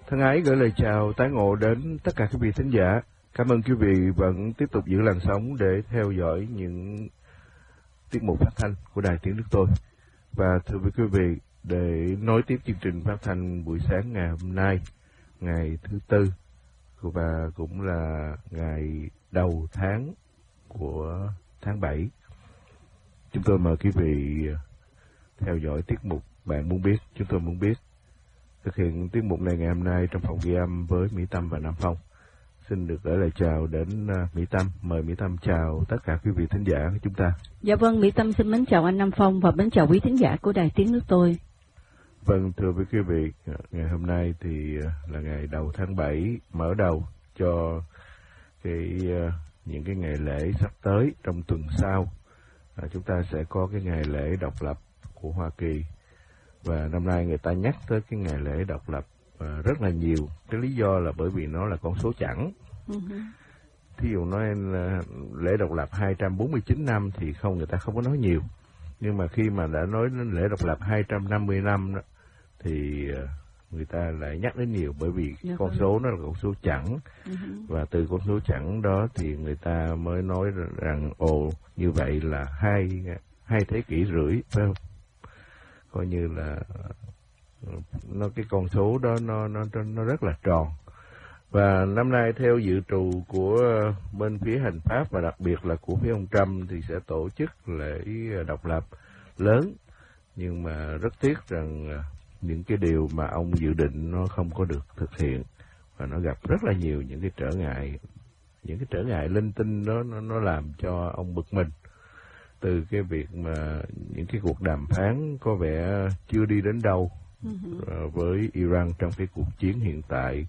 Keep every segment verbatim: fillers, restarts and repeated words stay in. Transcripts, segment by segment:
Thân ái gửi lời chào tái ngộ đến tất cả quý vị thính giả. Cảm ơn quý vị vẫn tiếp tục giữ làn sóng để theo dõi những tiết mục phát thanh của Đài Tiếng Nước Tôi. Và thưa với quý vị, để nối tiếp chương trình phát thanh buổi sáng ngày hôm nay, ngày thứ Tư, và cũng là ngày đầu tháng của tháng bảy, chúng tôi mời quý vị theo dõi tiết mục Bạn Muốn Biết, Chúng Tôi Muốn Biết. Thực hiện tiết mục này ngày hôm nay trong phòng ghi âm với Mỹ Tâm và Nam Phong. Xin được gửi lời chào đến Mỹ Tâm. Mời Mỹ Tâm chào tất cả quý vị thính giả của chúng ta. Dạ vâng, Mỹ Tâm xin mến chào anh Nam Phong và mến chào quý thính giả của Đài Tiếng Nước Tôi. Vâng, thưa với quý vị, ngày hôm nay thì là ngày đầu tháng bảy, mở đầu cho cái những cái ngày lễ sắp tới trong tuần sau. À, chúng ta sẽ có cái ngày lễ độc lập của Hoa Kỳ. Và năm nay người ta nhắc tới cái ngày lễ độc lập uh, rất là nhiều. Cái lý do là bởi vì nó là con số chẵn. Uh-huh. Thí dụ nói là lễ độc lập hai trăm bốn mươi chín năm thì không, người ta không có nói nhiều. Nhưng mà khi mà đã nói đến lễ độc lập hai trăm năm mươi năm đó, thì uh, người ta lại nhắc đến nhiều, bởi vì yeah, con số nó là con số chẵn. Uh-huh. Và từ con số chẵn đó thì người ta mới nói rằng ồ, như vậy là hai, hai thế kỷ rưỡi, phải không? Coi như là nó cái con số đó nó nó nó rất là tròn. Và năm nay theo dự trù của bên phía hành pháp và đặc biệt là của phía ông Trump thì sẽ tổ chức lễ độc lập lớn, nhưng mà rất tiếc rằng những cái điều mà ông dự định nó không có được thực hiện và nó gặp rất là nhiều những cái trở ngại, những cái trở ngại linh tinh đó nó nó làm cho ông bực mình. Từ cái việc mà những cái cuộc đàm phán có vẻ chưa đi đến đâu uh-huh. với Iran trong cái cuộc chiến hiện tại,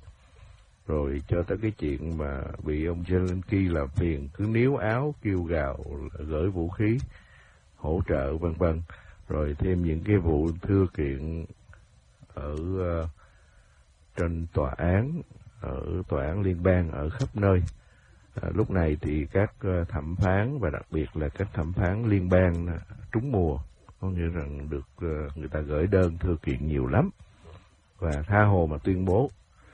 rồi cho tới cái chuyện mà bị ông Zelensky làm phiền, cứ níu áo kêu gào gửi vũ khí hỗ trợ vân vân, rồi thêm những cái vụ thưa kiện ở uh, trên tòa án, ở tòa án liên bang ở khắp nơi. À, lúc này thì các uh, thẩm phán và đặc biệt là các thẩm phán liên bang uh, trúng mùa, có nghĩa rằng được uh, người ta gửi đơn thư kiện nhiều lắm và tha hồ mà tuyên bố.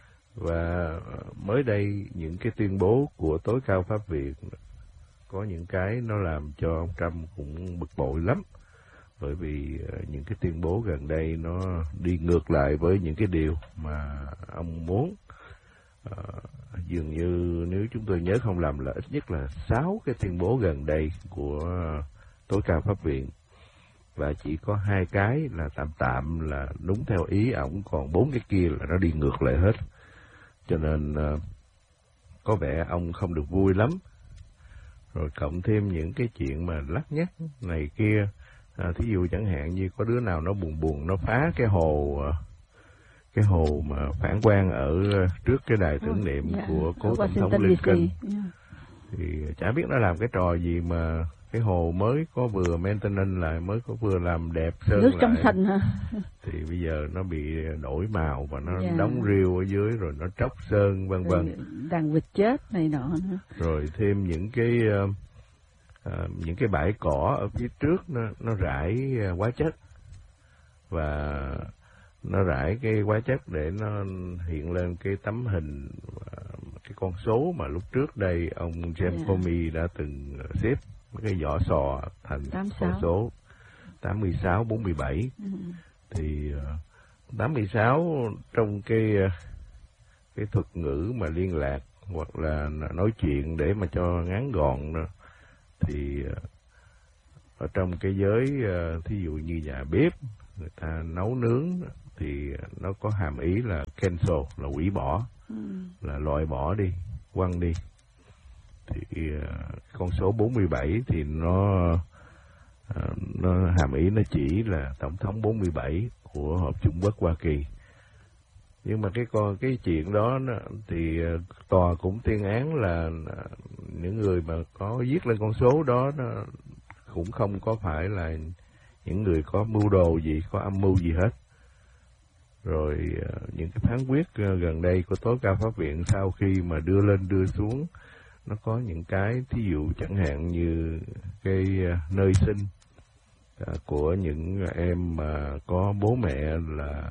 Và uh, mới đây những cái tuyên bố của tối cao pháp viện có những cái nó làm cho ông Trump cũng bực bội lắm, bởi vì uh, những cái tuyên bố gần đây nó đi ngược lại với những cái điều mà ông muốn. Uh, dường như nếu chúng tôi nhớ không lầm là ít nhất là sáu cái tuyên bố gần đây của uh, tối cao pháp viện, và chỉ có hai cái là tạm tạm là đúng theo ý ổng, còn bốn cái kia là nó đi ngược lại hết. Cho nên uh, có vẻ ông không được vui lắm. Rồi cộng thêm những cái chuyện mà lắt nhắt này kia, uh, thí dụ chẳng hạn như có đứa nào nó buồn buồn nó phá cái hồ uh, cái hồ mà phản quang ở trước cái đài tưởng niệm oh, yeah. của cố tổng thống Lincoln, yeah. thì chả biết nó làm cái trò gì mà cái hồ mới có vừa maintenance lại, mới có vừa làm đẹp sơn nước lại, trong xanh hả? Thì bây giờ nó bị đổi màu và nó yeah. đóng riêu ở dưới, rồi nó tróc sơn vân vân, đàn vịt chết này nọ nữa. Rồi thêm những cái uh, uh, những cái bãi cỏ ở phía trước nó nó rải uh, hóa chất, và nó rải cái hóa chất để nó hiện lên cái tấm hình, cái con số mà lúc trước đây ông James yeah. Comey đã từng xếp cái vỏ sò thành con số tám mươi sáu bốn mươi bảy. Uh-huh. Thì uh, tám mươi sáu trong cái cái thuật ngữ mà liên lạc hoặc là nói chuyện để mà cho ngắn gọn đó, thì uh, ở trong cái giới uh, thí dụ như nhà bếp người ta nấu nướng thì nó có hàm ý là cancel, là hủy bỏ, ừ. là loại bỏ đi, quăng đi. Thì uh, con số bốn mươi bảy thì nó uh, nó hàm ý nó chỉ là tổng thống bốn mươi bảy của Hợp Trung Quốc Hoa Kỳ. Nhưng mà cái con cái chuyện đó nó, thì uh, tòa cũng tuyên án là uh, những người mà có viết lên con số đó nó cũng không có phải là những người có mưu đồ gì, có âm mưu gì hết. Rồi uh, những cái phán quyết uh, gần đây của tối cao pháp viện sau khi mà đưa lên đưa xuống, nó có những cái thí dụ chẳng hạn như cái uh, nơi sinh uh, của những em mà có bố mẹ là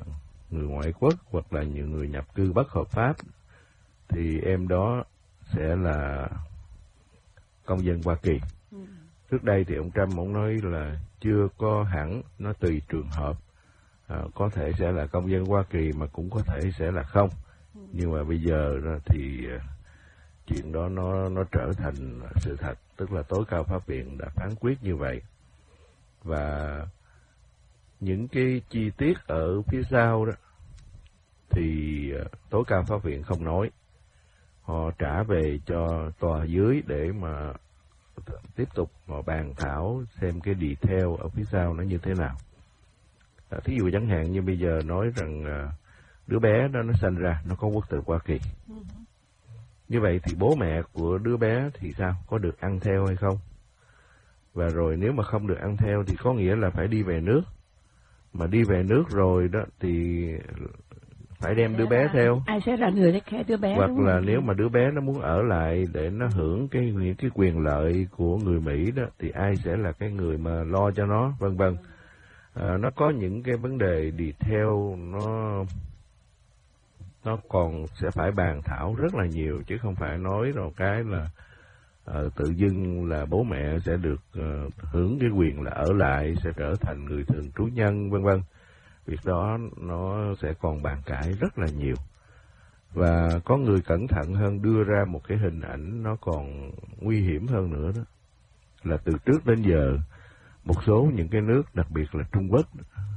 người ngoại quốc hoặc là những người nhập cư bất hợp pháp thì em đó sẽ là công dân Hoa Kỳ. Ừ. Trước đây thì ông Trump ông nói là chưa có hẳn, nó tùy trường hợp, à, có thể sẽ là công dân Hoa Kỳ mà cũng có thể sẽ là không. Ừ. Nhưng mà bây giờ thì chuyện đó nó nó trở thành sự thật, tức là tối cao pháp viện đã phán quyết như vậy. Và những cái chi tiết ở phía sau đó thì tối cao pháp viện không nói, họ trả về cho tòa dưới để mà tiếp tục họ bàn thảo xem cái detail ở phía sau nó như thế nào. À, thí dụ chẳng hạn như bây giờ nói rằng à, đứa bé đó nó sinh ra nó có quốc tịch Hoa Kỳ. Ừ. Như vậy thì bố mẹ của đứa bé thì sao? Có được ăn theo hay không? Và rồi nếu mà không được ăn theo thì có nghĩa là phải đi về nước. Mà đi về nước rồi đó thì phải đem đứa bé theo. Ai sẽ là người take care đứa bé? Hoặc là nếu mà đứa bé nó muốn ở lại để nó hưởng cái những cái quyền lợi của người Mỹ đó thì ai sẽ là cái người mà lo cho nó, vân vân. À, nó có những cái vấn đề detail nó nó còn sẽ phải bàn thảo rất là nhiều, chứ không phải nói rồi cái là uh, tự dưng là bố mẹ sẽ được uh, hưởng cái quyền là ở lại, sẽ trở thành người thường trú nhân, vân vân. Việc đó nó sẽ còn bàn cãi rất là nhiều. Và có người cẩn thận hơn đưa ra một cái hình ảnh nó còn nguy hiểm hơn nữa đó, là từ trước đến giờ một số những cái nước, đặc biệt là Trung Quốc,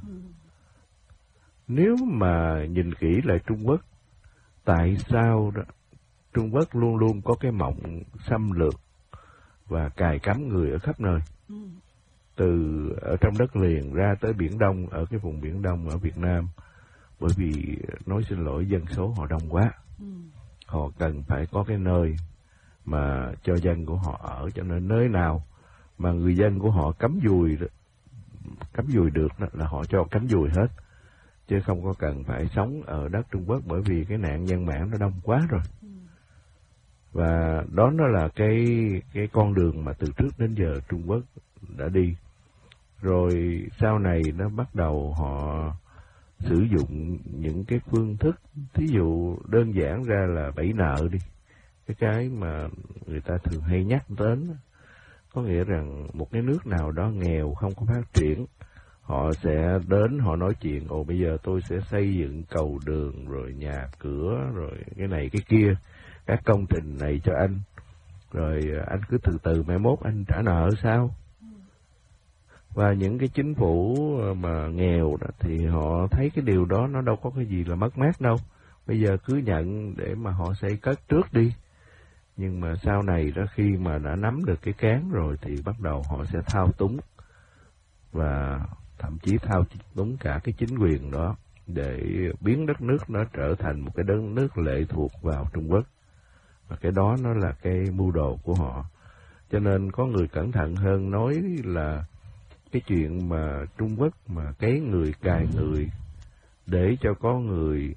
nếu mà nhìn kỹ lại Trung Quốc, tại sao đó Trung Quốc luôn luôn có cái mộng xâm lược và cài cắm người ở khắp nơi, ừ. từ ở trong đất liền ra tới Biển Đông, ở cái vùng Biển Đông ở Việt Nam, bởi vì nói xin lỗi dân số họ đông quá, ừ. họ cần phải có cái nơi mà cho dân của họ ở, cho nên nơi nào mà người dân của họ cắm dùi cắm dùi được đó, là họ cho cắm dùi hết, chứ không có cần phải sống ở đất Trung Quốc, bởi vì cái nạn nhân mạng nó đông quá rồi. Ừ. Và đó nó là cái cái con đường mà từ trước đến giờ Trung Quốc đã đi. Rồi sau này nó bắt đầu họ sử dụng những cái phương thức, thí dụ đơn giản ra là bẫy nợ đi, cái cái mà người ta thường hay nhắc đến, có nghĩa rằng một cái nước nào đó nghèo không có phát triển, họ sẽ đến họ nói chuyện, ồ bây giờ tôi sẽ xây dựng cầu đường rồi nhà cửa rồi cái này cái kia, các công trình này cho anh, rồi anh cứ từ từ mai mốt anh trả nợ sao. Và những cái chính phủ mà nghèo đó thì họ thấy cái điều đó nó đâu có cái gì là mất mát đâu, bây giờ cứ nhận để mà họ xây cất trước đi. Nhưng mà sau này đó, khi mà đã nắm được cái cán rồi thì bắt đầu họ sẽ thao túng, và thậm chí thao túng cả cái chính quyền đó, để biến đất nước nó trở thành một cái đất nước lệ thuộc vào Trung Quốc. Và cái đó nó là cái mưu đồ của họ. Cho nên có người cẩn thận hơn nói là cái chuyện mà Trung Quốc mà cái người cài người để cho có người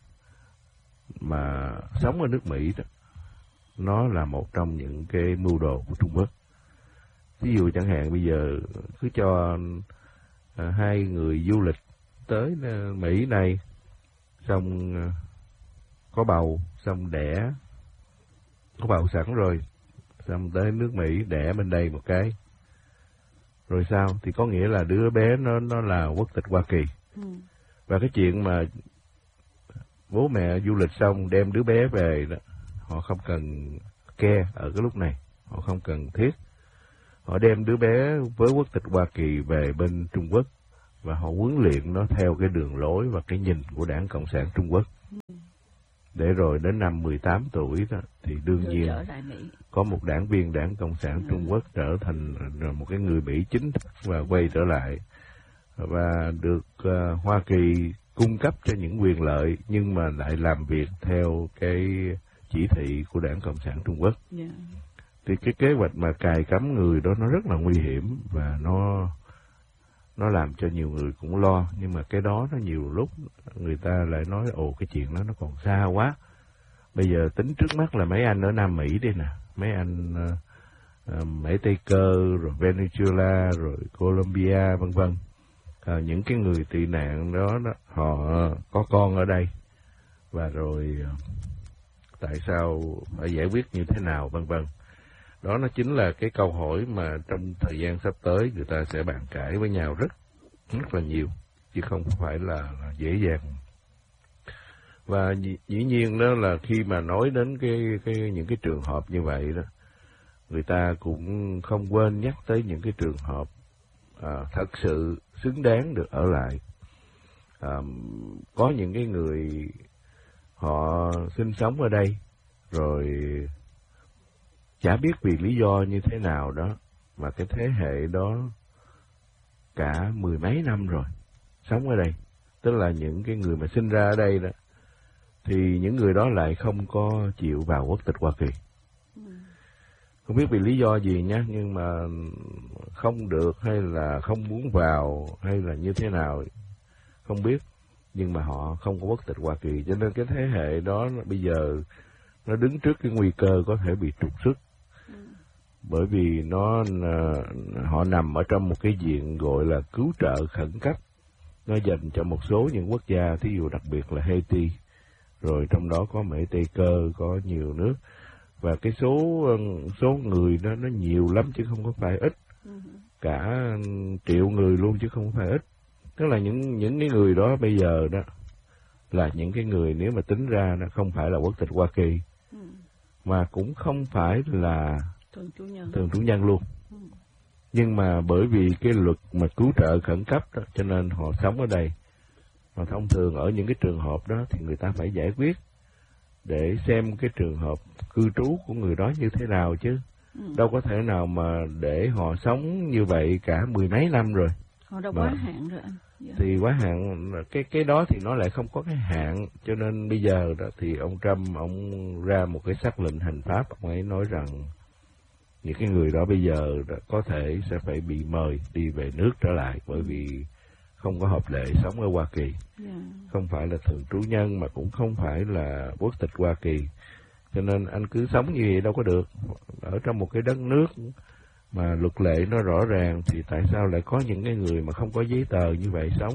mà sống ở nước Mỹ đó, nó là một trong những cái mưu đồ của Trung Quốc. Ví dụ chẳng hạn bây giờ cứ cho à, hai người du lịch tới Mỹ này, xong à, có bầu, xong đẻ, có bầu sẵn rồi, xong tới nước Mỹ đẻ bên đây một cái, rồi sao? Thì có nghĩa là đứa bé nó nó là quốc tịch Hoa Kỳ. Ừ. Và cái chuyện mà bố mẹ du lịch xong đem đứa bé về đó, họ không cần care ở cái lúc này, họ không cần thiết. Họ đem đứa bé với quốc tịch Hoa Kỳ về bên Trung Quốc và họ huấn luyện nó theo cái đường lối và cái nhìn của Đảng Cộng sản Trung Quốc. Ừ. Để rồi đến năm mười tám tuổi đó thì đương nhiên có một đảng viên Đảng Cộng sản ừ. Trung Quốc trở thành một cái người Mỹ chính thức và quay trở lại, và được uh, Hoa Kỳ cung cấp cho những quyền lợi, nhưng mà lại làm việc theo cái chỉ thị của Đảng Cộng sản Trung Quốc. Yeah. Thì cái kế hoạch mà cài cắm người đó nó rất là nguy hiểm, và nó nó làm cho nhiều người cũng lo. Nhưng mà cái đó nó nhiều lúc người ta lại nói ồ cái chuyện đó nó còn xa quá. Bây giờ tính trước mắt là mấy anh ở Nam Mỹ đi nè, mấy anh uh, uh, Mỹ Tây Cơ, rồi Venezuela, rồi Colombia, vân vân. à, những cái người tị nạn đó, đó họ có con ở đây, và rồi tại sao phải giải quyết như thế nào, vân vân. Đó nó chính là cái câu hỏi mà trong thời gian sắp tới người ta sẽ bàn cãi với nhau rất rất là nhiều, chứ không phải là, là dễ dàng. Và dĩ, dĩ nhiên đó là khi mà nói đến cái cái những cái trường hợp như vậy đó, người ta cũng không quên nhắc tới những cái trường hợp à, thật sự xứng đáng được ở lại. À, có những cái người họ sinh sống ở đây rồi chả biết vì lý do như thế nào đó mà cái thế hệ đó cả mười mấy năm rồi sống ở đây, tức là những cái người mà sinh ra ở đây đó, thì những người đó lại không có chịu vào quốc tịch Hoa Kỳ. Không biết vì lý do gì nhé, nhưng mà không được hay là không muốn vào hay là như thế nào không biết, nhưng mà họ không có quốc tịch Hoa Kỳ, cho nên cái thế hệ đó bây giờ nó đứng trước cái nguy cơ có thể bị trục xuất. Bởi vì nó họ nằm ở trong một cái diện gọi là cứu trợ khẩn cấp, nó dành cho một số những quốc gia, thí dụ đặc biệt là Haiti, rồi trong đó có Mễ Tây Cơ, có nhiều nước, và cái số số người đó nó nhiều lắm chứ không có phải ít, cả triệu người luôn chứ không phải ít. Tức là những những cái người đó bây giờ đó là những cái người nếu mà tính ra nó không phải là quốc tịch Hoa Kỳ, ừ. mà cũng không phải là thường trú nhân, thường trú nhân luôn. Ừ. Nhưng mà bởi vì cái luật mà cứu trợ khẩn cấp đó, cho nên họ sống ở đây. Mà thông thường ở những cái trường hợp đó thì người ta phải giải quyết để xem cái trường hợp cư trú của người đó như thế nào chứ. Ừ. Đâu có thể nào mà để họ sống như vậy cả mười mấy năm rồi. Họ đã quá hạn rồi anh. Dạ. Thì quá hạn, cái cái đó thì nó lại không có cái hạn, cho nên bây giờ đó thì ông Trump ông ra một cái sắc lệnh hành pháp, ông ấy nói rằng những cái người đó bây giờ đó có thể sẽ phải bị mời đi về nước trở lại, bởi vì không có hợp lệ sống ở Hoa Kỳ, yeah. không phải là thường trú nhân mà cũng không phải là quốc tịch Hoa Kỳ, cho nên anh cứ sống như vậy đâu có được. Ở trong một cái đất nước mà luật lệ nó rõ ràng thì tại sao lại có những cái người mà không có giấy tờ như vậy sống?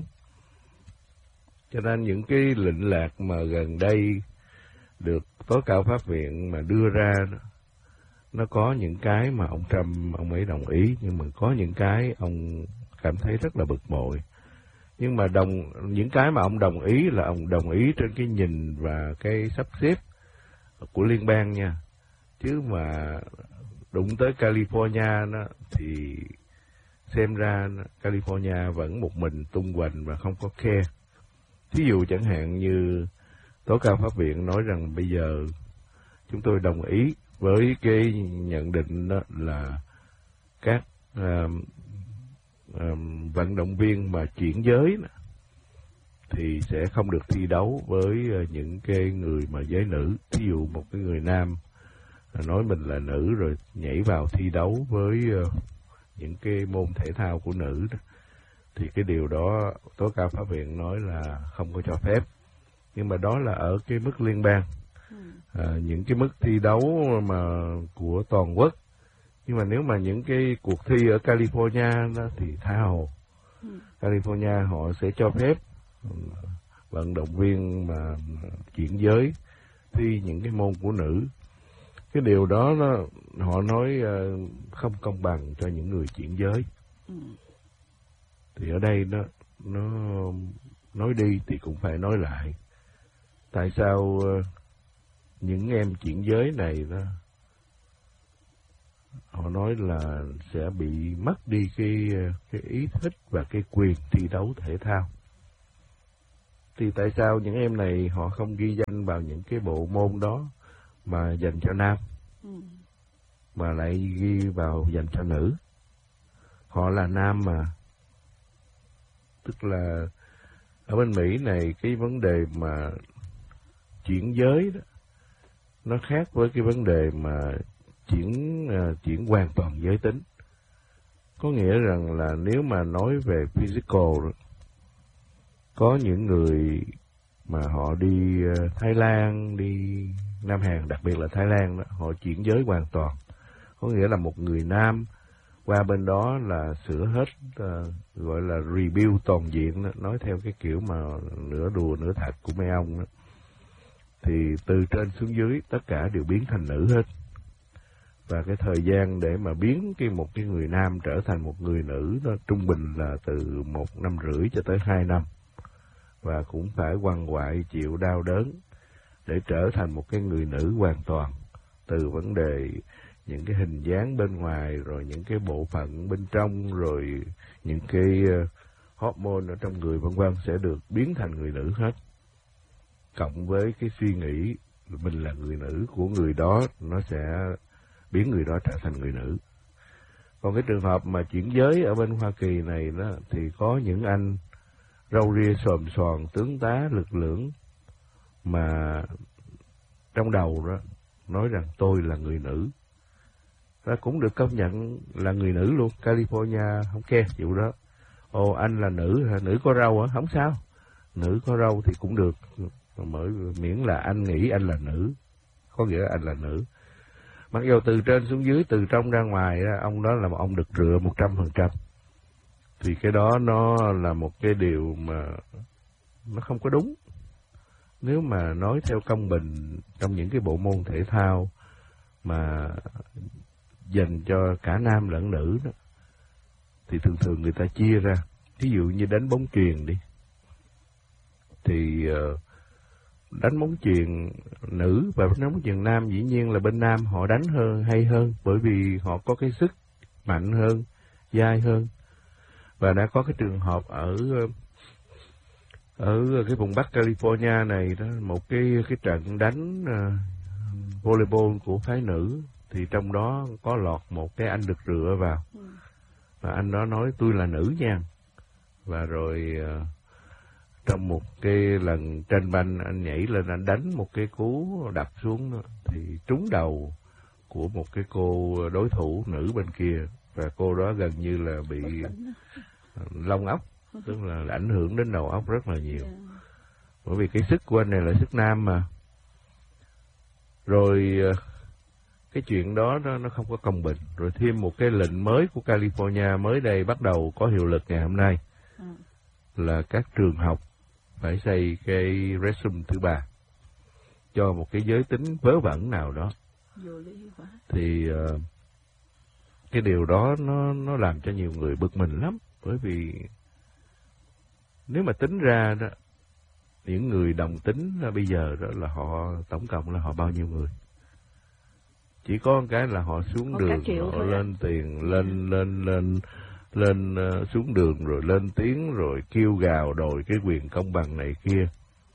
Cho nên những cái lệnh lạc mà gần đây được tối cao pháp viện mà đưa ra đó, nó có những cái mà ông Trump ông ấy đồng ý, nhưng mà có những cái ông cảm thấy rất là bực bội. Nhưng mà đồng những cái mà ông đồng ý là ông đồng ý trên cái nhìn và cái sắp xếp của liên bang nha, chứ mà đụng tới California đó, thì xem ra California vẫn một mình tung hoành và không có khe. Thí dụ chẳng hạn như tối cao pháp viện nói rằng bây giờ chúng tôi đồng ý với cái nhận định đó là các uh, uh, vận động viên mà chuyển giới đó, thì sẽ không được thi đấu với uh, những cái người mà giới nữ. Thí dụ một cái người nam nói mình là nữ rồi nhảy vào thi đấu với uh, những cái môn thể thao của nữ đó, thì cái điều đó tối cao pháp viện nói là không có cho phép. Nhưng mà đó là ở cái mức liên bang, à, những cái mức thi đấu mà của toàn quốc. Nhưng mà nếu mà những cái cuộc thi ở California đó thì tha hồ. California họ sẽ cho phép vận động viên mà chuyển giới thi những cái môn của nữ. Cái điều đó nó, họ nói uh, không công bằng cho những người chuyển giới. Ừ. Thì ở đây nó, nó nói đi thì cũng phải nói lại. Tại sao uh, những em chuyển giới này đó, họ nói là sẽ bị mất đi cái, cái ý thích và cái quyền thi đấu thể thao. Thì tại sao những em này họ không ghi danh vào những cái bộ môn đó mà dành cho nam, ừ. mà lại ghi vào dành cho nữ? Họ là nam mà. Tức là ở bên Mỹ này cái vấn đề mà chuyển giới đó, nó khác với cái vấn đề mà chuyển uh, chuyển hoàn toàn giới tính. Có nghĩa rằng là nếu mà nói về physical đó, có những người mà họ đi uh, Thái Lan, đi Nam Hàn, đặc biệt là Thái Lan đó, họ chuyển giới hoàn toàn. Có nghĩa là một người nam qua bên đó là sửa hết, uh, gọi là rebuild toàn diện đó, nói theo cái kiểu mà nửa đùa nửa thật của mấy ông đó. Thì từ trên xuống dưới tất cả đều biến thành nữ hết. Và cái thời gian để mà biến cái một cái người nam trở thành một người nữ đó trung bình là từ một năm rưỡi cho tới hai năm. Và cũng phải quằn quại chịu đau đớn để trở thành một cái người nữ hoàn toàn. Từ vấn đề những cái hình dáng bên ngoài, rồi những cái bộ phận bên trong, rồi những cái hormone ở trong người vân vân sẽ được biến thành người nữ hết. Cộng với cái suy nghĩ mình là người nữ của người đó, nó sẽ biến người đó trở thành người nữ. Còn cái trường hợp mà chuyển giới ở bên Hoa Kỳ này đó, thì có những anh râu ria xồm xoàn, tướng tá lực lưỡng mà trong đầu đó nói rằng tôi là người nữ. Đó cũng được công nhận là người nữ luôn. California không kê vụ đó. Ồ, anh là nữ hả? Nữ có râu hả? Không sao. Nữ có râu thì cũng được. Bởi miễn là anh nghĩ anh là nữ, có nghĩa anh là nữ. Mặc dù từ trên xuống dưới, từ trong ra ngoài, ông đó là một ông đực rựa một trăm phần trăm. Thì cái đó nó là một cái điều mà nó không có đúng. Nếu mà nói theo công bình trong những cái bộ môn thể thao mà dành cho cả nam lẫn nữ đó, thì thường thường người ta chia ra. Ví dụ như đánh bóng chuyền đi, thì uh, đánh bóng chuyền nữ và đánh bóng chuyền nam dĩ nhiên là bên nam họ đánh hơn hay hơn, bởi vì họ có cái sức mạnh hơn, dai hơn. Và đã có cái trường hợp ở ở cái vùng Bắc California này đó, một cái cái trận đánh uh, volleyball của phái nữ, thì trong đó có lọt một cái anh đực rựa vào. Và anh đó nói tôi là nữ nha. Và rồi uh, trong một cái lần tranh banh, anh nhảy lên anh đánh một cái cú đập xuống đó, thì trúng đầu của một cái cô đối thủ nữ bên kia. Và cô đó gần như là bị lông óc, tức là ảnh hưởng đến đầu óc rất là nhiều. Bởi vì cái sức của anh này là sức nam mà. Rồi cái chuyện đó nó, nó không có công bình. Rồi thêm một cái lệnh mới của California mới đây bắt đầu có hiệu lực ngày hôm nay, là các trường học phải xây cái resume thứ ba cho một cái giới tính vớ vẩn nào đó. Thì uh, cái điều đó nó nó làm cho nhiều người bực mình lắm. Bởi vì nếu mà tính ra đó, những người đồng tính là bây giờ đó là họ tổng cộng là họ bao nhiêu người? Chỉ có một cái là họ xuống có đường, họ lên à. tiền, lên lên lên lên uh, xuống đường rồi lên tiếng rồi kêu gào đòi cái quyền công bằng này kia.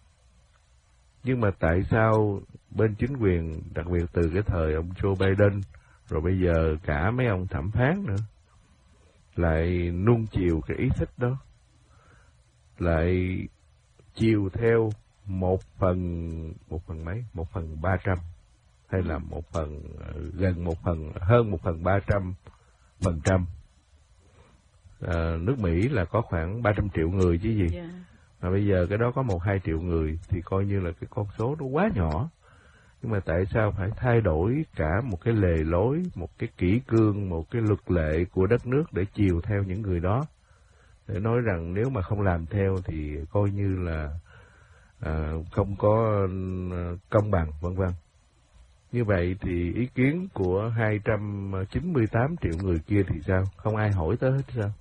Nhưng mà tại sao bên chính quyền, đặc biệt từ cái thời ông Joe Biden, rồi bây giờ cả mấy ông thẩm phán nữa, lại nuông chiều cái ý thích đó, lại chiều theo một phần, một phần mấy, một phần ba trăm, hay là một phần, gần một phần, hơn một phần ba trăm phần trăm. À, nước Mỹ là có khoảng ba trăm triệu người chứ gì. Yeah. Mà bây giờ cái đó có một hai triệu người thì coi như là cái con số nó quá nhỏ. Nhưng mà tại sao phải thay đổi cả một cái lề lối, một cái kỷ cương, một cái luật lệ của đất nước để chiều theo những người đó? Để nói rằng nếu mà không làm theo thì coi như là à, không có công bằng, vân vân. Như vậy thì ý kiến của hai trăm chín mươi tám triệu người kia thì sao? Không ai hỏi tới hết sao?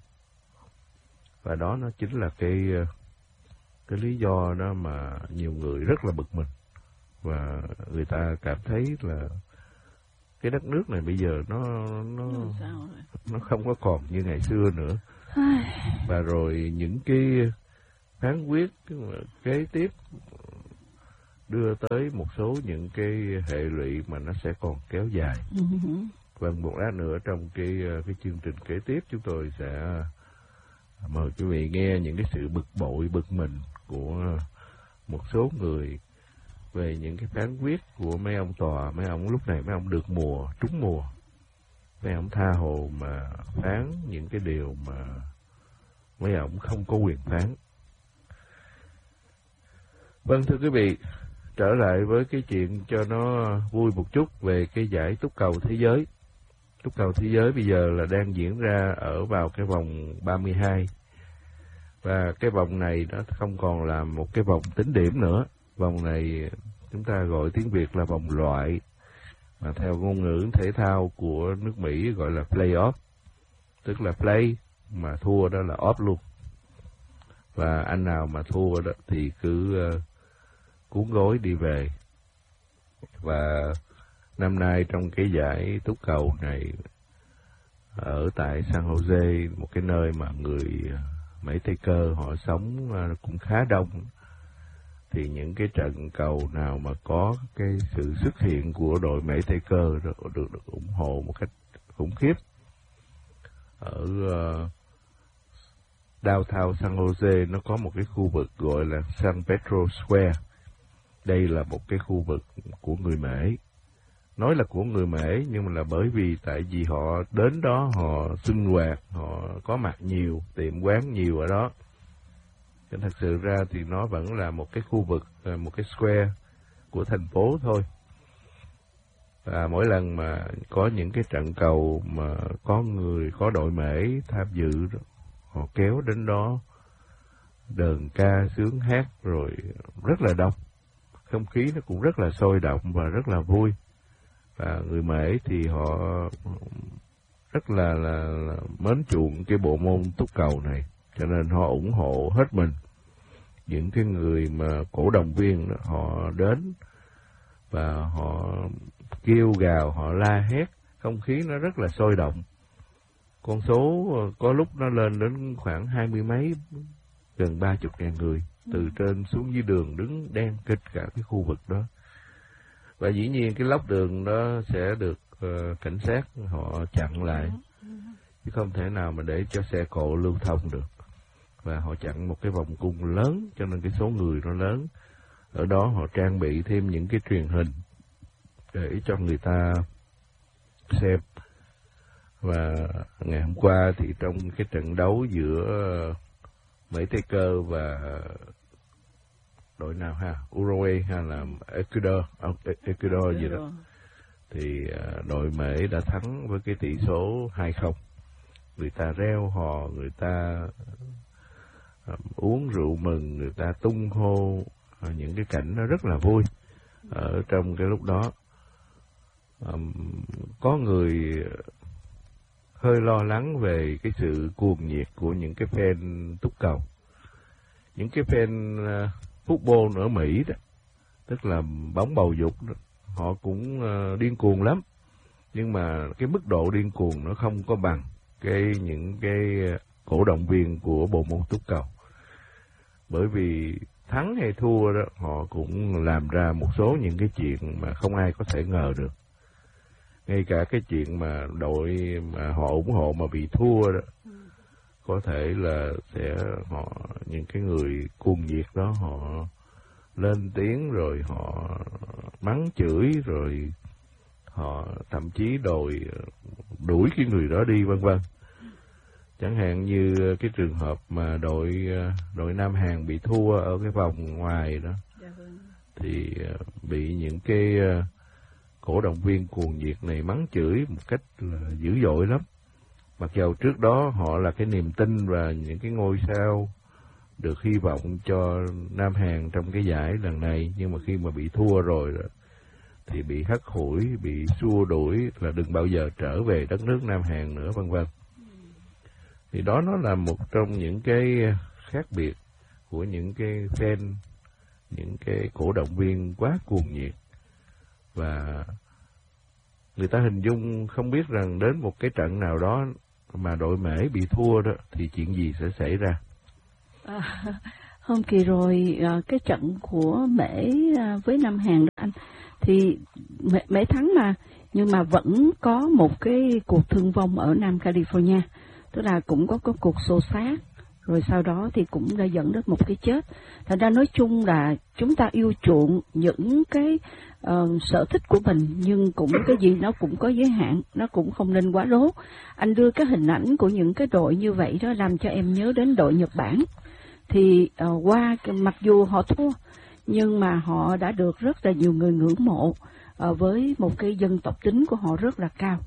Và đó nó chính là cái cái lý do đó mà nhiều người rất là bực mình. Và người ta cảm thấy là cái đất nước này bây giờ nó nó nó không có còn như ngày xưa nữa. Và rồi những cái phán quyết kế tiếp đưa tới một số những cái hệ lụy mà nó sẽ còn kéo dài. Và một lát nữa trong cái cái chương trình kế tiếp chúng tôi sẽ mời quý vị nghe những cái sự bực bội, bực mình của một số người về những cái phán quyết của mấy ông tòa. Mấy ông lúc này mấy ông được mùa, trúng mùa. Mấy ông tha hồ mà phán những cái điều mà mấy ông không có quyền phán. Vâng, thưa quý vị, trở lại với cái chuyện cho nó vui một chút về cái giải túc cầu thế giới. túc cầu thế giới bây giờ là đang diễn ra ở vào cái vòng ba mươi hai. Và cái vòng này nó không còn là một cái vòng tính điểm nữa. Vòng này chúng ta gọi tiếng Việt là vòng loại, mà theo ngôn ngữ thể thao của nước Mỹ gọi là play-off, tức là play mà thua đó là off luôn. Và anh nào mà thua đó thì cứ uh, cuốn gối đi về. Và năm nay trong cái giải túc cầu này ở tại San Jose, một cái nơi mà người Mỹ Tây Cơ họ sống uh, cũng khá đông, thì những cái trận cầu nào mà có cái sự xuất hiện của đội Mỹ Tây Cơ được, được, được ủng hộ một cách khủng khiếp. Ở uh, downtown San Jose nó có một cái khu vực gọi là San Pedro Square. Đây là một cái khu vực của người Mễ. Nói là của người Mễ nhưng mà là bởi vì tại vì họ đến đó họ sinh hoạt, họ có mặt nhiều, tiệm quán nhiều ở đó. Chứ thật sự ra thì nó vẫn là một cái khu vực, một cái square của thành phố thôi. Và mỗi lần mà có những cái trận cầu mà có người, có đội Mễ tham dự, họ kéo đến đó đờn ca, sướng hát rồi rất là đông. Không khí nó cũng rất là sôi động và rất là vui. Và người Mễ thì họ rất là, là, là mến chuộng cái bộ môn túc cầu này, cho nên họ ủng hộ hết mình. Những cái người mà cổ động viên đó, họ đến và họ kêu gào, họ la hét, không khí nó rất là sôi động. Con số có lúc nó lên đến khoảng hai mươi mấy, gần ba chục ngàn người, từ trên xuống dưới đường đứng đen kịch cả cái khu vực đó. Và dĩ nhiên cái lóc đường đó sẽ được uh, cảnh sát họ chặn lại, chứ không thể nào mà để cho xe cộ lưu thông được. Và họ chặn một cái vòng cung lớn, cho nên cái số người nó lớn. Ở đó họ trang bị thêm những cái truyền hình để cho người ta xem. Và ngày hôm qua thì trong cái trận đấu giữa Mỹ Tây Cơ và đội nào ha, Uruguay hay là Ecuador, Ecuador gì đó, thì đội Mỹ đã thắng với cái tỷ số hai không. Người ta reo hò, người ta uống rượu mừng, người ta tung hô, những cái cảnh nó rất là vui ở trong cái lúc đó. Um, có người hơi lo lắng về cái sự cuồng nhiệt của những cái fan túc cầu. Những cái fan uh, football ở Mỹ đó, tức là bóng bầu dục đó, họ cũng uh, điên cuồng lắm. Nhưng mà cái mức độ điên cuồng nó không có bằng cái những cái cổ động viên của bộ môn túc cầu. Bởi vì thắng hay thua đó, họ cũng làm ra một số những cái chuyện mà không ai có thể ngờ được. Ngay cả cái chuyện mà đội mà họ ủng hộ mà bị thua đó, có thể là sẽ họ những cái người cuồng nhiệt đó họ lên tiếng rồi họ mắng chửi, rồi họ thậm chí đòi đuổi cái người đó đi, vân vân. Chẳng hạn như cái trường hợp mà đội đội Nam Hàn bị thua ở cái vòng ngoài đó, thì bị những cái cổ động viên cuồng nhiệt này mắng chửi một cách là dữ dội lắm. Mặc dầu trước đó họ là cái niềm tin và những cái ngôi sao được hy vọng cho Nam Hàn trong cái giải lần này, nhưng mà khi mà bị thua rồi thì bị hất hủi, bị xua đuổi là đừng bao giờ trở về đất nước Nam Hàn nữa, vân vân. Thì đó nó là một trong những cái khác biệt của những cái fan, những cái cổ động viên quá cuồng nhiệt. Và người ta hình dung không biết rằng đến một cái trận nào đó mà đội Mễ bị thua đó thì chuyện gì sẽ xảy ra. À, hôm kỳ rồi cái trận của Mễ với Nam Hàn đó anh, thì Mễ, Mễ thắng mà, nhưng mà vẫn có một cái cuộc thương vong ở Nam California, tức là cũng có có cuộc xô xát, rồi sau đó thì cũng đã dẫn đến một cái chết. Thành ra nói chung là chúng ta yêu chuộng những cái uh, sở thích của mình, nhưng cũng cái gì nó cũng có giới hạn, nó cũng không nên quá lố. Anh đưa cái hình ảnh của những cái đội như vậy đó làm cho em nhớ đến đội Nhật Bản. Thì uh, qua mặc dù họ thua, nhưng mà họ đã được rất là nhiều người ngưỡng mộ uh, với một cái dân tộc tính của họ rất là cao.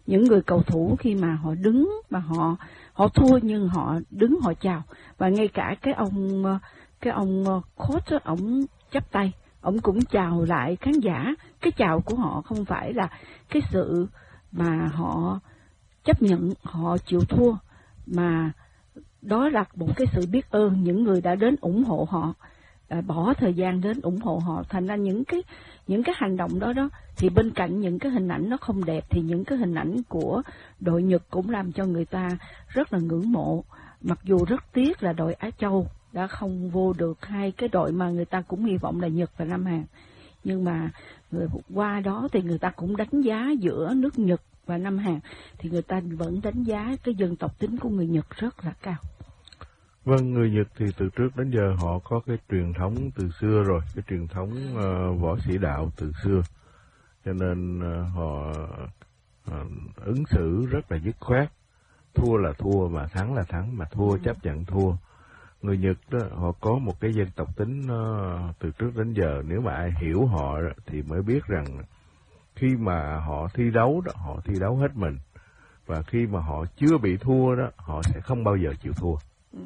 những người cầu thủ khi mà họ đứng mà họ họ thua nhưng họ đứng họ chào, và ngay cả cái ông cái ông coach ổng chắp tay, ổng cũng chào lại khán giả. Cái chào của họ không phải là cái sự mà họ chấp nhận họ chịu thua, mà đó là một cái sự biết ơn những người đã đến ủng hộ họ, à, bỏ thời gian đến ủng hộ họ. Thành ra những cái những cái hành động đó đó thì bên cạnh những cái hình ảnh nó không đẹp, thì những cái hình ảnh của đội Nhật cũng làm cho người ta rất là ngưỡng mộ. Mặc dù rất tiếc là đội Á Châu đã không vô được hai cái đội mà người ta cũng hy vọng là Nhật và Nam Hàn, nhưng mà người qua đó thì người ta cũng đánh giá giữa nước Nhật và Nam Hàn, thì người ta vẫn đánh giá cái dân tộc tính của người Nhật rất là cao. Vâng, người Nhật thì từ trước đến giờ họ có cái truyền thống từ xưa rồi, cái truyền thống uh, võ sĩ đạo từ xưa, cho nên uh, họ uh, ứng xử rất là dứt khoát, thua là thua mà thắng là thắng, mà thua ừ. chấp nhận thua. Người Nhật đó, họ có một cái dân tộc tính uh, từ trước đến giờ, nếu mà ai hiểu họ đó, thì mới biết rằng khi mà họ thi đấu đó, họ thi đấu hết mình, và khi mà họ chưa bị thua đó, họ sẽ không bao giờ chịu thua. Ừ.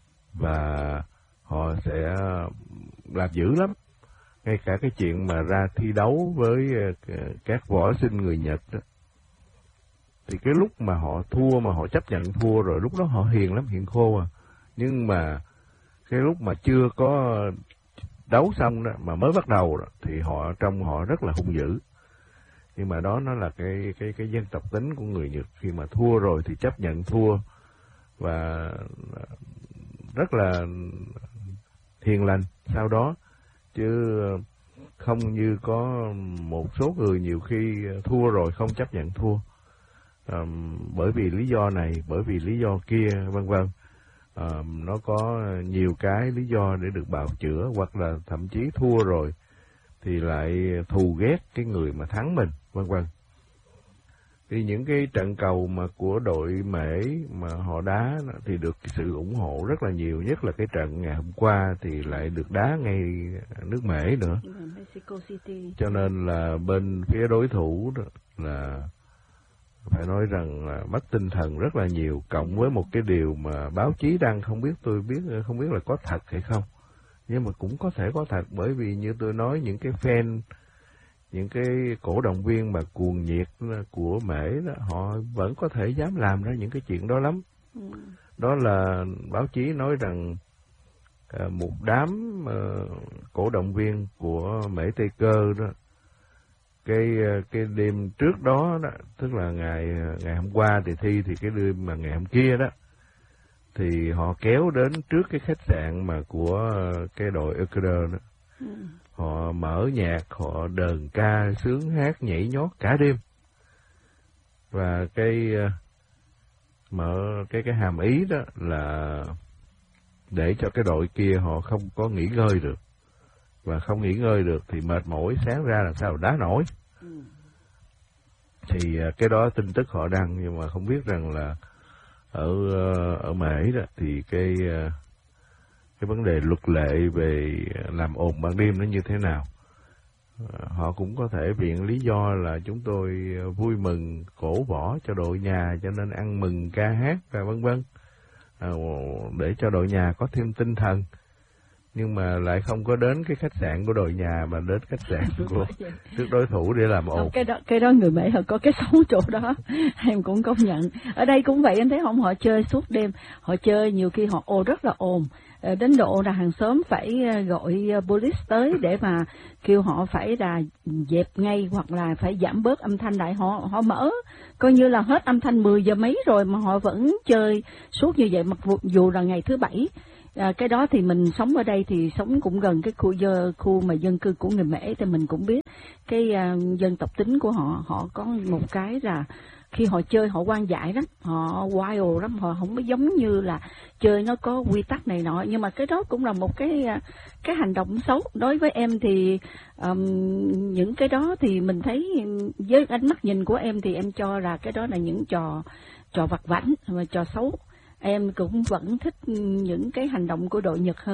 Và họ sẽ làm dữ lắm. Ngay cả cái chuyện mà ra thi đấu với các võ sinh người Nhật đó, thì cái lúc mà họ thua, mà họ chấp nhận thua rồi, lúc đó họ hiền lắm, hiền khô à. Nhưng mà cái lúc mà chưa có đấu xong đó, mà mới bắt đầu đó, thì họ trong họ rất là hung dữ. Nhưng mà đó nó là cái cái cái dân tộc tính của người Nhật, khi mà thua rồi thì chấp nhận thua, và rất là hiền lành sau đó, chứ không như có một số người nhiều khi thua rồi không chấp nhận thua, à, bởi vì lý do này, bởi vì lý do kia, vân vân. À, nó có nhiều cái lý do để được bào chữa, hoặc là thậm chí thua rồi thì lại thù ghét cái người mà thắng mình, vân vân. Thì những cái trận cầu mà của đội Mễ mà họ đá thì được sự ủng hộ rất là nhiều, nhất là cái trận ngày hôm qua thì lại được đá ngay nước Mễ nữa. Mexico City. Cho nên là bên phía đối thủ đó là phải nói rằng là mất tinh thần rất là nhiều, cộng với một cái điều mà báo chí đăng, không biết tôi biết không biết là có thật hay không, nhưng mà cũng có thể có thật, bởi vì như tôi nói, những cái fan, những cái cổ động viên mà cuồng nhiệt của Mễ đó, họ vẫn có thể dám làm ra những cái chuyện đó lắm. Ừ. Đó là báo chí nói rằng à, một đám à, cổ động viên của Mễ Tây Cơ đó, cái cái đêm trước đó đó, tức là ngày ngày hôm qua thì thi, thì cái đêm mà ngày hôm kia đó, thì họ kéo đến trước cái khách sạn mà của cái đội Ecuador đó. Ừ. Họ mở nhạc, họ đờn ca, sướng hát, nhảy nhót cả đêm. Và cái mở cái cái hàm ý đó là để cho cái đội kia họ không có nghỉ ngơi được. Và không nghỉ ngơi được thì mệt mỏi, sáng ra làm sao đá nổi. Ừ. Thì cái đó tin tức họ đăng, nhưng mà không biết rằng là ở ở Mễ đó thì cái cái vấn đề luật lệ về làm ồn ban đêm nó như thế nào. Họ cũng có thể viện lý do là chúng tôi vui mừng cổ võ cho đội nhà, cho nên ăn mừng ca hát và vân vân, à, để cho đội nhà có thêm tinh thần. Nhưng mà lại không có đến cái khách sạn của đội nhà, mà đến khách sạn của trước đối thủ để làm ồn. Cái đó, cái đó người Mỹ họ có cái xấu chỗ đó, em cũng công nhận. Ở đây cũng vậy, em thấy không, họ chơi suốt đêm, họ chơi nhiều khi họ ồn rất là ồn, đến độ là hàng xóm phải gọi police tới để mà kêu họ phải là dẹp ngay, hoặc là phải giảm bớt âm thanh lại. Họ họ mở coi như là hết âm thanh mười giờ mấy rồi mà họ vẫn chơi suốt như vậy, mặc dù là ngày thứ bảy. À, cái đó thì mình sống ở đây thì sống cũng gần cái khu dân, khu mà dân cư của người Mễ, thì mình cũng biết cái uh, dân tộc tính của họ. Họ có một cái là khi họ chơi họ hoang dại lắm, họ wild lắm, họ không có giống như là chơi nó có quy tắc này nọ. Nhưng mà cái đó cũng là một cái cái hành động xấu. Đối với em thì um, những cái đó thì mình thấy với ánh mắt nhìn của em thì em cho là cái đó là những trò trò vặt vãnh và trò xấu. Em cũng vẫn thích những cái hành động của đội Nhật hơn.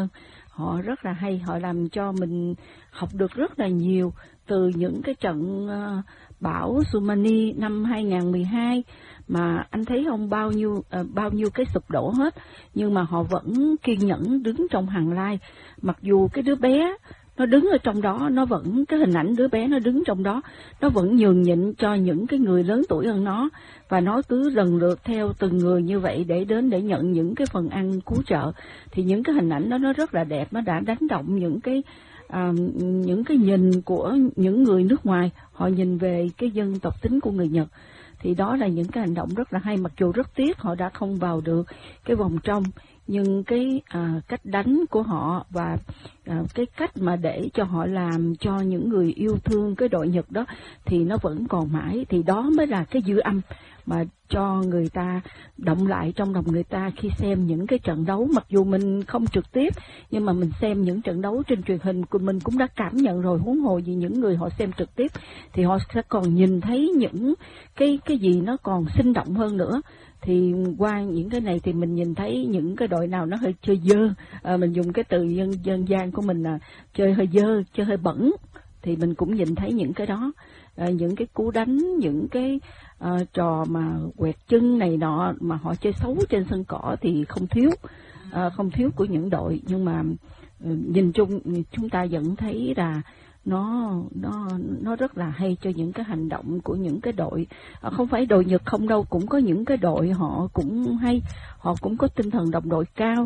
họ rất là hay, họ làm cho mình học được rất là nhiều từ những cái trận uh, bão Sumani năm hai nghìn không trăm mười hai, mà anh thấy không, bao nhiêu uh, bao nhiêu cái sụp đổ hết, nhưng mà họ vẫn kiên nhẫn đứng trong hàng lai, mặc dù cái đứa bé nó đứng ở trong đó, nó vẫn, cái hình ảnh đứa bé nó đứng trong đó, nó vẫn nhường nhịn cho những cái người lớn tuổi hơn nó, và nó cứ lần lượt theo từng người như vậy để đến để nhận những cái phần ăn cứu trợ. Thì những cái hình ảnh đó nó rất là đẹp, nó đã đánh động những cái à, những cái nhìn của những người nước ngoài, họ nhìn về cái dân tộc tính của người Nhật. Thì đó là những cái hành động rất là hay, mặc dù rất tiếc họ đã không vào được cái vòng trong, nhưng cái à, cách đánh của họ và à, cái cách mà để cho họ làm cho những người yêu thương cái đội Nhật đó thì nó vẫn còn mãi. Thì đó mới là cái dư âm mà cho người ta động lại trong lòng người ta khi xem những cái trận đấu. Mặc dù mình không trực tiếp, nhưng mà mình xem những trận đấu trên truyền hình của mình cũng đã cảm nhận rồi, huống hồ gì những người họ xem trực tiếp thì họ sẽ còn nhìn thấy những cái cái gì nó còn sinh động hơn nữa. Thì qua những cái này thì mình nhìn thấy những cái đội nào nó hơi chơi dơ, à, mình dùng cái từ dân dân gian của mình là chơi hơi dơ, chơi hơi bẩn, thì mình cũng nhìn thấy những cái đó, à, những cái cú đánh, những cái à, trò mà quẹt chân này nọ mà họ chơi xấu trên sân cỏ thì không thiếu, à, không thiếu của những đội. Nhưng mà nhìn chung chúng ta vẫn thấy là nó nó nó rất là hay cho những cái hành động của những cái đội, à, không phải đội Nhật không đâu, cũng có những cái đội họ cũng hay, họ cũng có tinh thần đồng đội cao,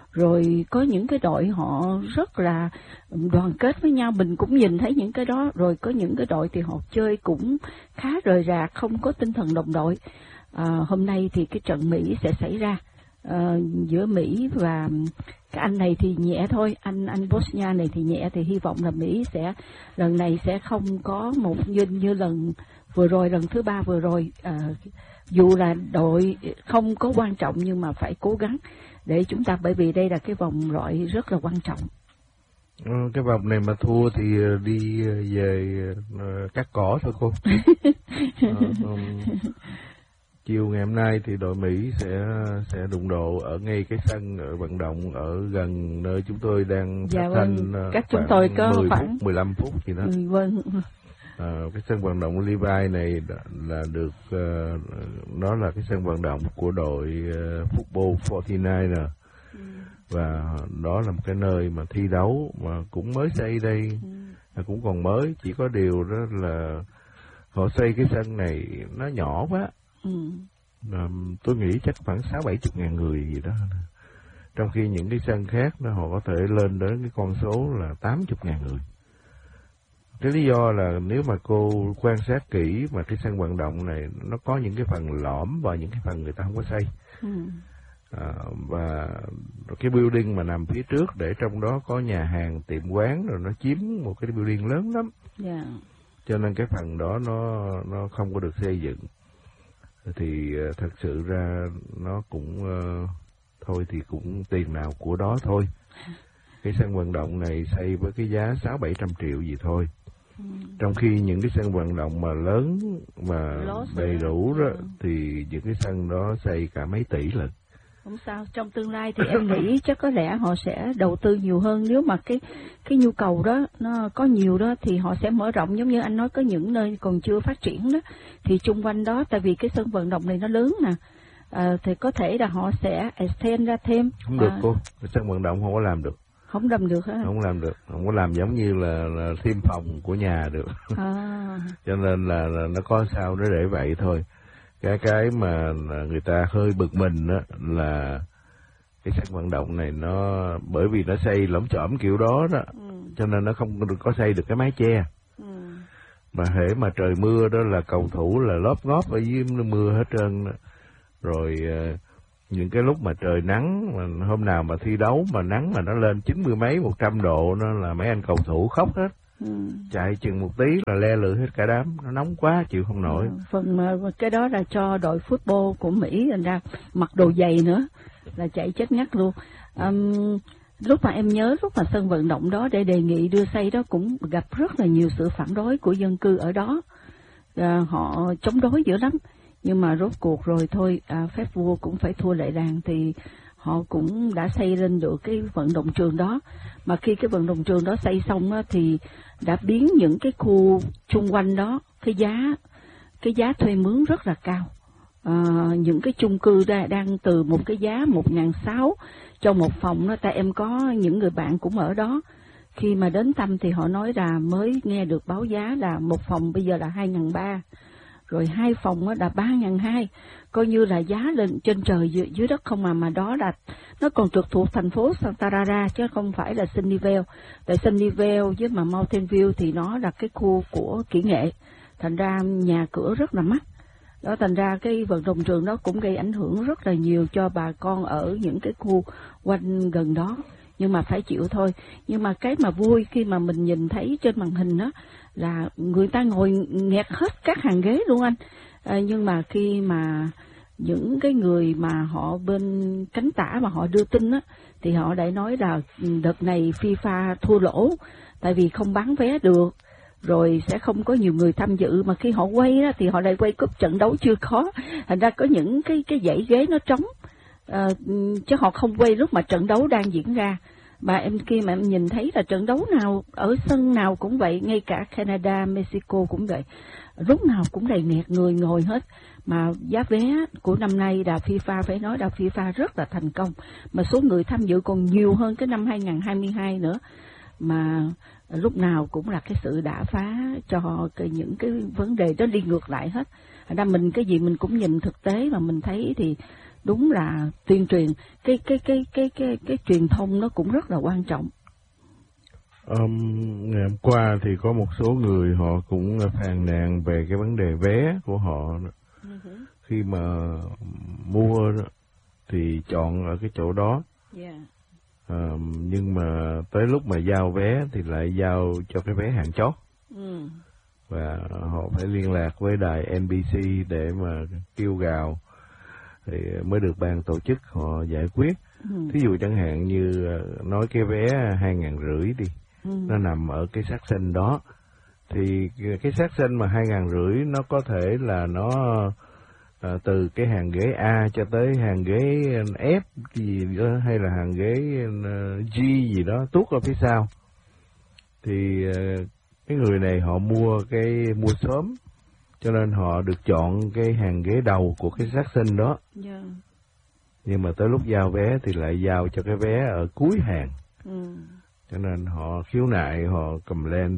rồi có những cái đội họ rất là đoàn kết với nhau, mình cũng nhìn thấy những cái đó. Rồi có những cái đội thì họ chơi cũng khá rời rạc, không có tinh thần đồng đội. À, hôm nay thì cái trận Mỹ sẽ xảy ra à, giữa Mỹ và cái anh này thì nhẹ thôi, anh anh Bosnia này thì nhẹ, thì hy vọng là Mỹ sẽ lần này sẽ không có một như như lần vừa rồi, lần thứ ba vừa rồi. À, dù là đội không có quan trọng nhưng mà phải cố gắng để chúng ta, bởi vì đây là cái vòng loại rất là quan trọng. Ừ, cái vòng này mà thua thì đi về uh, cắt cỏ thôi cô. uh, um, chiều ngày hôm nay thì đội Mỹ sẽ sẽ đụng độ ở ngay cái sân ở vận động ở gần nơi chúng tôi đang dạ, phát vâng. thanh. Cách chúng tôi có mười khoảng phút, mười lăm phút gì đó. Ừ, vâng. À, cái sân vận động Levi này là được uh, nó là cái sân vận động của đội uh, football forty-nine nè, ừ. Và đó là một cái nơi mà thi đấu mà cũng mới xây đây, ừ. Cũng còn mới, chỉ có điều đó là họ xây cái sân này nó nhỏ quá, ừ. À, tôi nghĩ chắc khoảng sáu bảy chục ngàn người gì đó, trong khi những cái sân khác nó họ có thể lên đến cái con số là tám chục ngàn người. Cái lý do là nếu mà cô quan sát kỹ mà cái sân vận động này nó có những cái phần lõm và những cái phần người ta không có xây, ừ. À, và cái building mà nằm phía trước để trong đó có nhà hàng, tiệm quán, rồi nó chiếm một cái building lớn lắm, yeah. Cho nên cái phần đó nó nó không có được xây dựng. Thì uh, thật sự ra nó cũng uh, thôi thì cũng tiền nào của đó thôi. Cái sân vận động này xây với cái giá sáu bảy trăm triệu gì thôi. Ừ. Trong khi những cái sân vận động mà lớn mà đầy đủ đó, ừ. Thì những cái sân đó xây cả mấy tỷ lần. Không sao, trong tương lai thì em nghĩ chắc có lẽ họ sẽ đầu tư nhiều hơn. Nếu mà cái cái nhu cầu đó nó có nhiều đó thì họ sẽ mở rộng, giống như anh nói có những nơi còn chưa phát triển đó thì chung quanh đó, tại vì cái sân vận động này nó lớn nè, à, thì có thể là họ sẽ extend ra thêm. Không được à, cô, cái sân vận động không có làm được. Không làm được hả? Không làm được, không có làm giống như là, là thêm phòng của nhà được. À. Cho nên là, là nó có sao nó để vậy thôi. Cái cái mà người ta hơi bực mình đó là cái sân vận động này nó bởi vì nó xây lỏm chỏm kiểu đó đó, ừ. Cho nên nó không có xây được cái mái che, ừ. Mà hễ mà trời mưa đó là cầu thủ là lóp ngóp ở dưới mưa hết trơn đó. Rồi những cái lúc mà trời nắng, mà hôm nào mà thi đấu mà nắng mà nó lên chín mươi mấy một trăm độ, nó là mấy anh cầu thủ khóc hết. Ừ. Chạy chừng một tí là le lưỡi hết cả đám, nó nóng quá chịu không nổi. Ừ, phần mà cái đó là cho đội football của Mỹ thành ra mặc đồ dày nữa là chạy chết ngắt luôn. Um, lúc mà em nhớ lúc mà sân vận động đó để đề nghị đưa xây đó cũng gặp rất là nhiều sự phản đối của dân cư ở đó, à, họ chống đối dữ lắm, nhưng mà rốt cuộc rồi thôi, à, phép vua cũng phải thua lệ đàn thì họ cũng đã xây lên được cái vận động trường đó. Mà khi cái vận động trường đó xây xong á, thì đã biến những cái khu xung quanh đó, cái giá cái giá thuê mướn rất là cao. À, những cái chung cư đã, đang từ một cái giá một nghìn sáu trăm cho một phòng đó. Tại em có những người bạn cũng ở đó, khi mà đến thăm thì họ nói là mới nghe được báo giá là một phòng bây giờ là hai nghìn ba trăm, rồi hai phòng là ba nghìn hai trăm, coi như là giá lên trên trời dưới, dưới đất không mà. Mà đó là nó còn trực thuộc thành phố Santa Clara chứ không phải là Sunnyvale. Tại Sunnyvale với mà Mountain View thì nó là cái khu của kỹ nghệ, thành ra nhà cửa rất là mắc. Đó, thành ra cái vận động trường đó cũng gây ảnh hưởng rất là nhiều cho bà con ở những cái khu quanh gần đó. Nhưng mà phải chịu thôi. Nhưng mà cái mà vui khi mà mình nhìn thấy trên màn hình đó là người ta ngồi nghẹt hết các hàng ghế luôn anh. À, nhưng mà khi mà những cái người mà họ bên cánh tả mà họ đưa tin á, thì họ đã nói là đợt này FIFA thua lỗ tại vì không bán vé được, rồi sẽ không có nhiều người tham dự. Mà khi họ quay á, thì họ lại quay cúp trận đấu chưa có, thành ra có những cái cái dãy ghế nó trống. À, chứ họ không quay lúc mà trận đấu đang diễn ra. Mà em khi mà em nhìn thấy là trận đấu nào ở sân nào cũng vậy, ngay cả Canada, Mexico cũng vậy, lúc nào cũng đầy nghẹt người ngồi hết. Mà giá vé của năm nay là FIFA phải nói là FIFA rất là thành công, mà số người tham dự còn nhiều hơn cái năm hai nghìn không trăm hai mươi hai nữa. Mà lúc nào cũng là cái sự đả phá cho cái, những cái vấn đề đó đi ngược lại hết. Thành ra mình cái gì mình cũng nhìn thực tế mà mình thấy thì đúng là tuyên truyền cái cái cái cái cái cái truyền thông nó cũng rất là quan trọng. Um, ngày hôm qua thì có một số người họ cũng phàn nàn về cái vấn đề vé của họ. Uh-huh. Khi mà mua thì chọn ở cái chỗ đó. Yeah. Um, nhưng mà tới lúc mà giao vé thì lại giao cho cái vé hàng chót. Uh. Và họ phải liên lạc với đài en bê xê để mà kêu gào thì mới được ban tổ chức họ giải quyết. Ừ. Thí dụ chẳng hạn như nói cái vé hai ngàn rưỡi đi, ừ. nó nằm ở cái sát sân đó, thì cái sát sân mà hai ngàn rưỡi nó có thể là nó à, từ cái hàng ghế A cho tới hàng ghế F gì đó, hay là hàng ghế G gì đó tuốt ở phía sau. Thì cái người này họ mua cái mua sớm, cho nên họ được chọn cái hàng ghế đầu của cái section đó. Yeah. Nhưng mà tới lúc giao vé thì lại giao cho cái vé ở cuối hàng. Ừ. Cho nên họ khiếu nại, họ cầm lên.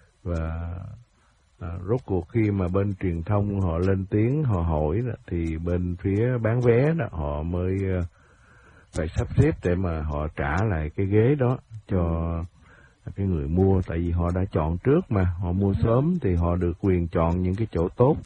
Và à, rốt cuộc khi mà bên truyền thông họ lên tiếng, họ hỏi đó, thì bên phía bán vé đó họ mới uh, phải sắp xếp để mà họ trả lại cái ghế đó cho cái người mua. Tại vì họ đã chọn trước mà, họ mua sớm thì họ được quyền chọn những cái chỗ tốt.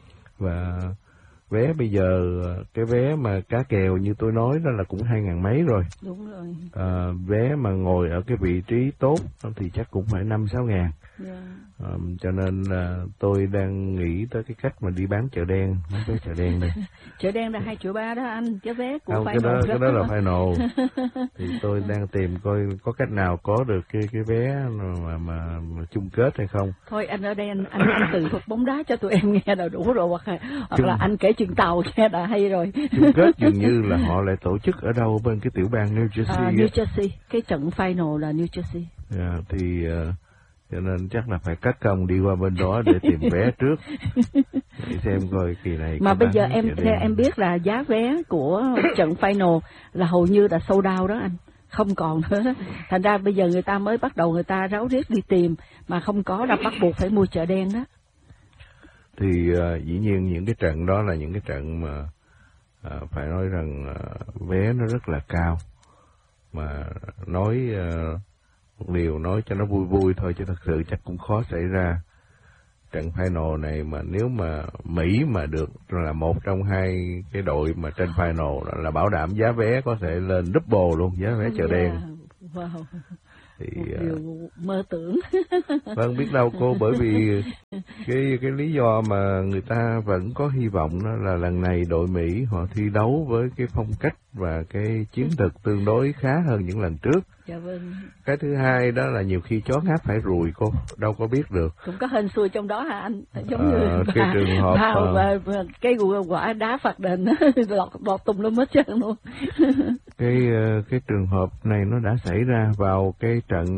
Và vé bây giờ, cái vé mà cá kèo như tôi nói đó là cũng hai ngàn mấy rồi. Đúng rồi. À, vé mà ngồi ở cái vị trí tốt thì chắc cũng phải năm sáu ngàn. Yeah. À, cho nên là tôi đang nghĩ tới cái cách mà đi bán chợ đen, bán vé chợ đen đây. Chợ đen là hai triệu ba đó anh, cái vé của không, final. Cái đó, cái đó là final. Thì tôi đang tìm coi có cách nào có được cái cái vé mà, mà, mà chung kết hay không. Thôi anh ở đây anh anh, anh từ thuật bóng đá cho tụi em nghe là đủ rồi, hoặc, hoặc chung... là anh kể chuyện tàu nghe đã hay rồi. Chung kết dường như là họ lại tổ chức ở đâu bên cái tiểu bang New Jersey. À, New Jersey, cái trận final là New Jersey. Yeah, thì uh, cho nên chắc là phải cắt công đi qua bên đó để tìm vé trước để xem coi kỳ này. Mà bây giờ em theo em biết là giá vé của trận final là hầu như là sold out đó anh, không còn nữa. Thành ra bây giờ người ta mới bắt đầu người ta ráo riết đi tìm, mà không có là bắt buộc phải mua chợ đen đó. Thì uh, dĩ nhiên những cái trận đó là những cái trận mà uh, phải nói rằng uh, vé nó rất là cao. Mà nói uh, một điều nói cho nó vui vui thôi, chứ thật sự chắc cũng khó xảy ra. Trận final này mà nếu mà Mỹ mà được là một trong hai cái đội mà trên final là bảo đảm giá vé có thể lên double luôn, giá vé chợ đen. Wow. Thì một điều mơ tưởng. Vâng, biết đâu cô, bởi vì cái cái lý do mà người ta vẫn có hy vọng đó là lần này đội Mỹ họ thi đấu với cái phong cách và cái chiến thuật tương đối khá hơn những lần trước. Dạ vâng. Cái thứ hai đó là nhiều khi chó ngáp phải rùi, cô đâu có biết được. Cũng có hên xui trong đó hả anh? Giống à, như cái bà, trường hợp bà, bà, bà, cái quả đá phạt đền lọt lọt tùm lum hết trơn luôn. cái cái trường hợp này nó đã xảy ra vào cái trận